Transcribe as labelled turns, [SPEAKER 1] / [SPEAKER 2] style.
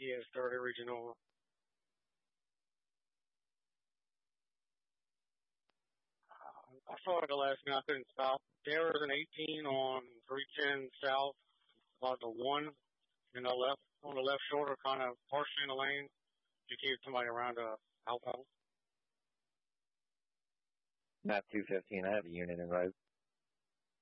[SPEAKER 1] PS 30 reaching over. I saw it the last minute. I couldn't stop. There was an 18 on 310 south, about the one in the left, on the left shoulder, kind of partially in the lane. She gave somebody around a outpost.
[SPEAKER 2] Map 215, I have a unit in road.